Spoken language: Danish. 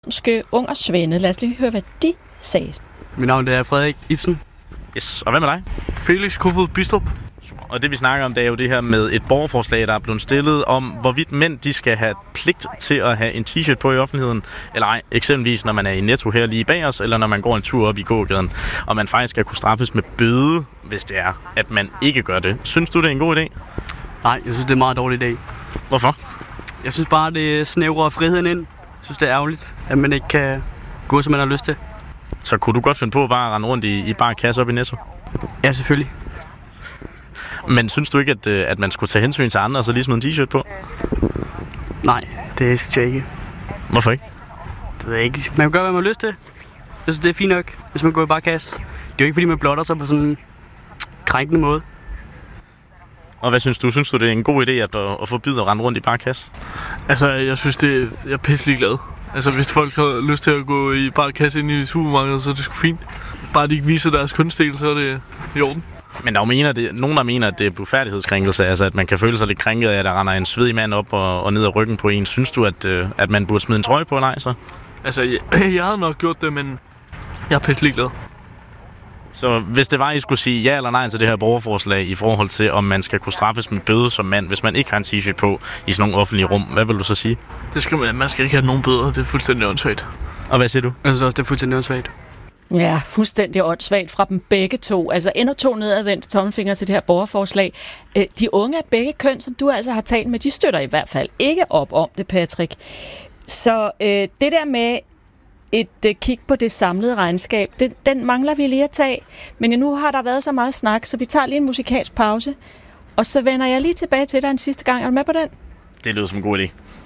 Ung og Svende. Lad os lige høre, hvad de sagde. Mit navn er Frederik Ibsen. Yes. Og hvad med dig? Felix Kofod Bistrup. Og det vi snakker om, det er jo det her med et borgerforslag, der er blevet stillet om, hvorvidt mænd de skal have pligt til at have en t-shirt på i offentligheden, eller ej. Eksempelvis når man er i Netto her lige bag os, eller når man går en tur op i gågaden, og man faktisk skal kunne straffes med bøde, hvis det er, at man ikke gør det. Synes du, det er en god idé? Nej, jeg synes, det er en meget dårlig idé. Hvorfor? Jeg synes bare, det snævrer friheden ind. Jeg synes, det er ærgerligt, at man ikke kan gå, som man har lyst til. Så kunne du godt finde på at bare rende rundt i bare kasse op i Netto? Ja, selvfølgelig. Men synes du ikke, at man skulle tage hensyn til andre og så lige smide en t-shirt på? Nej, det synes jeg ikke. Hvorfor ikke? Det ved jeg ikke. Man kan gøre, hvad man har lyst til. Jeg synes, det er fint nok, hvis man går i bare kasse. Det er jo ikke, fordi man blotter sig på sådan en krænkende måde. Og hvad synes du? Synes du, det er en god idé at forbyde at rende rundt i bare kasse? Altså, jeg synes, jeg er pisselig glad. Altså, hvis folk har lyst til at gå i bare kasse ind i supermarkedet, så er det sgu fint. Bare de ikke viser deres kønsdel, så er det i orden. Men der er nogen, der mener, at det er blufærdighedskrænkelse, altså at man kan føle sig lidt krænket af, at der render en svedig mand op og ned ad ryggen på en. Synes du, at man burde smide en trøje på, nej så? Altså, jeg havde nok gjort det, men jeg er pisselig glad. Så hvis det var, I skulle sige ja eller nej til det her borgerforslag i forhold til, om man skal kunne straffes med bøde som mand, hvis man ikke har en t-shirt på i sådan nogle offentlige rum, hvad vil du så sige? Man skal ikke have nogen bøder, det er fuldstændig åndssvagt. Og hvad siger du? Jeg synes også, det er fuldstændig åndssvagt. Ja, fuldstændig åndssvagt fra dem begge to. Altså endnu to nedadvendte tommelfingre til det her borgerforslag. De unge af begge køn, som du altså har talt med, de støtter i hvert fald ikke op om det, Patrick. Så det der med et kig på det samlede regnskab, den mangler vi lige at tage. Men nu har der været så meget snak, så vi tager lige en musikalsk pause. Og så vender jeg lige tilbage til dig en sidste gang. Er du med på den? Det lyder som en god idé.